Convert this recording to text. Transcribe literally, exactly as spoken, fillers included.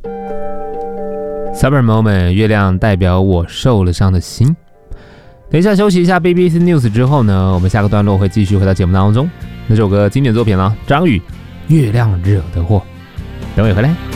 Summer Moment， 月亮代表我受了伤的心。等一下休息一下 B B C News 之后呢，我们下个段落会继续回到节目当中。那首歌经典作品了，张宇《月亮惹的祸》。等我回来。